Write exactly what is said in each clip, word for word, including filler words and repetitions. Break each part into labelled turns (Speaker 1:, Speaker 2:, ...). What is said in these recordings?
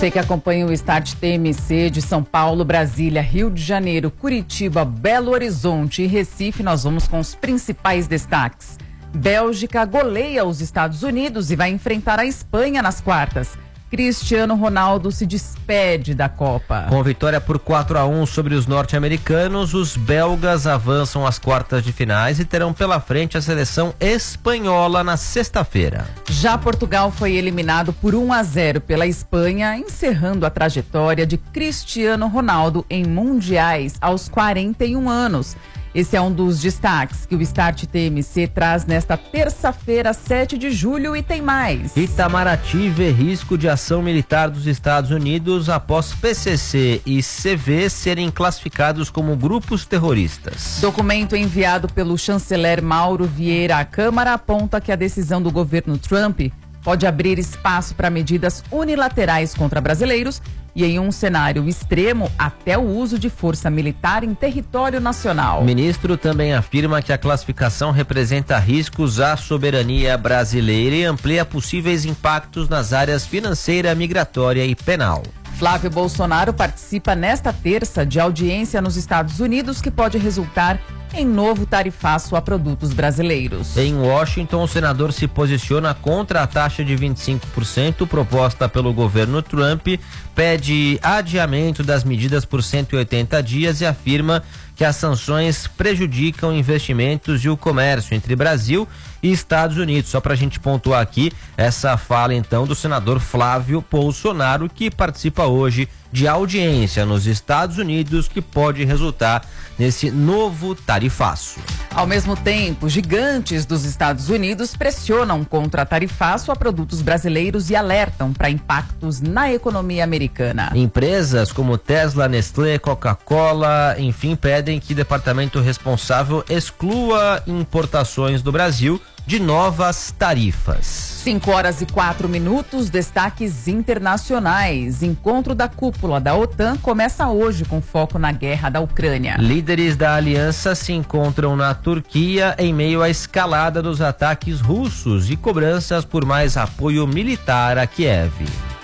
Speaker 1: Você que acompanha o Start T M C de São Paulo, Brasília, Rio de Janeiro, Curitiba, Belo Horizonte e Recife, nós vamos com os principais destaques. Bélgica goleia os Estados Unidos e vai enfrentar a Espanha nas quartas. Cristiano Ronaldo se despede da Copa.
Speaker 2: Com vitória por quatro a um sobre os norte-americanos, os belgas avançam às quartas de finais e terão pela frente a seleção espanhola na sexta-feira.
Speaker 1: Já Portugal foi eliminado por um a zero pela Espanha, encerrando a trajetória de Cristiano Ronaldo em mundiais aos quarenta e um anos. Esse é um dos destaques que o Start T M C traz nesta terça-feira, sete de julho, e tem mais.
Speaker 2: Itamaraty vê risco de ação militar dos Estados Unidos após P C C e C V serem classificados como grupos terroristas.
Speaker 1: Documento enviado pelo chanceler Mauro Vieira à Câmara aponta que a decisão do governo Trump pode abrir espaço para medidas unilaterais contra brasileiros e, em um cenário extremo, até o uso de força militar em território nacional.
Speaker 2: O ministro também afirma que a classificação representa riscos à soberania brasileira e amplia possíveis impactos nas áreas financeira, migratória e penal.
Speaker 1: Flávio Bolsonaro participa nesta terça de audiência nos Estados Unidos que pode resultar em novo tarifaço a produtos brasileiros.
Speaker 2: Em Washington, o senador se posiciona contra a taxa de vinte e cinco por cento proposta pelo governo Trump, pede adiamento das medidas por cento e oitenta dias e afirma que as sanções prejudicam investimentos e o comércio entre Brasil e Estados Unidos. Só para a gente pontuar aqui essa fala então do senador Flávio Bolsonaro, que participa hoje de audiência nos Estados Unidos que pode resultar nesse novo tarifaço.
Speaker 1: Ao mesmo tempo, gigantes dos Estados Unidos pressionam contra tarifaço a produtos brasileiros e alertam para impactos na economia americana.
Speaker 2: Empresas como Tesla, Nestlé, Coca-Cola, enfim, pedem que o departamento responsável exclua importações do Brasil de novas tarifas.
Speaker 1: cinco horas e quatro minutos, destaques internacionais. Encontro da cúpula da OTAN começa hoje com foco na guerra da Ucrânia.
Speaker 2: Líderes da aliança se encontram na Turquia em meio à escalada dos ataques russos e cobranças por mais apoio militar a Kiev.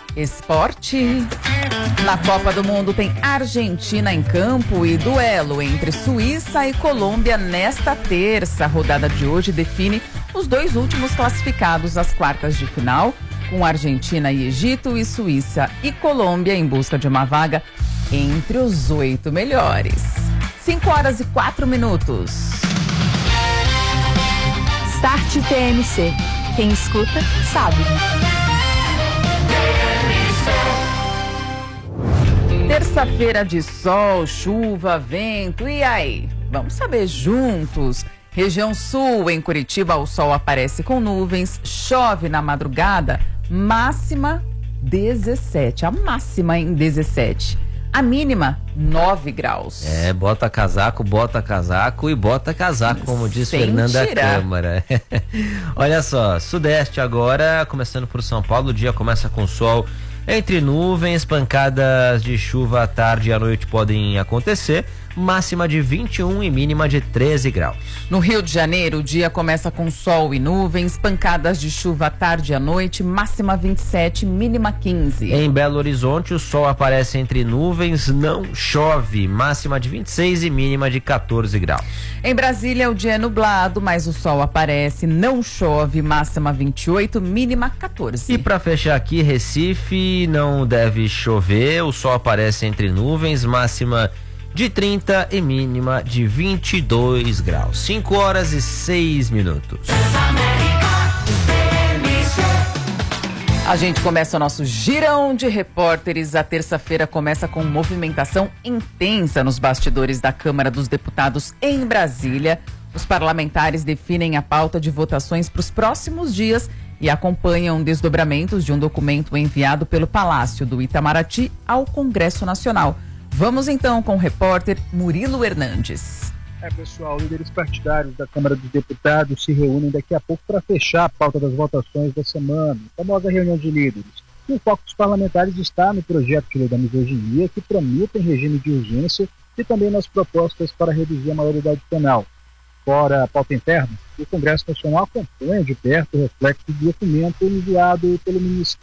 Speaker 1: Esporte. Na Copa do Mundo tem Argentina em campo e duelo entre Suíça e Colômbia nesta terça. A rodada de hoje define os dois últimos classificados às quartas de final, com Argentina e Egito e Suíça e Colômbia em busca de uma vaga entre os oito melhores. cinco horas e quatro minutos.
Speaker 3: Start T M C. Quem escuta, sabe.
Speaker 1: Terça-feira de sol, chuva, vento, e aí? Vamos saber juntos. Região sul, em Curitiba, o sol aparece com nuvens, chove na madrugada, máxima dezessete, a máxima em dezessete. A mínima, nove graus.
Speaker 2: É, bota casaco, bota casaco e bota casaco, como diz
Speaker 1: Sem
Speaker 2: Fernanda
Speaker 1: tirar.
Speaker 2: Câmara. Olha só, sudeste agora, começando por São Paulo, o dia começa com sol entre nuvens, pancadas de chuva à tarde e à noite podem acontecer, máxima de vinte e um e mínima de treze graus.
Speaker 1: No Rio de Janeiro, o dia começa com sol e nuvens, pancadas de chuva à tarde e à noite, máxima vinte e sete, mínima quinze.
Speaker 2: Em Belo Horizonte, o sol aparece entre nuvens, não chove, máxima de vinte e seis e mínima de quatorze graus.
Speaker 1: Em Brasília, o dia é nublado, mas o sol aparece, não chove, máxima vinte e oito, mínima quatorze.
Speaker 2: E para fechar aqui, Recife, não deve chover, o sol aparece entre nuvens, máxima de trinta e mínima de vinte e dois graus. cinco horas e seis minutos.
Speaker 1: A gente começa o nosso girão de repórteres. A terça-feira começa com movimentação intensa nos bastidores da Câmara dos Deputados em Brasília. Os parlamentares definem a pauta de votações para os próximos dias e acompanham desdobramentos de um documento enviado pelo Palácio do Itamaraty ao Congresso Nacional. Vamos então com o repórter Murilo Hernandes.
Speaker 4: É, pessoal, líderes partidários da Câmara dos Deputados se reúnem daqui a pouco para fechar a pauta das votações da semana, a famosa reunião de líderes. E o foco dos parlamentares está no projeto de lei da misoginia, que tramita em regime de urgência, e também nas propostas para reduzir a maioridade penal. Fora a pauta interna, o Congresso Nacional acompanha de perto o reflexo do documento enviado pelo Ministério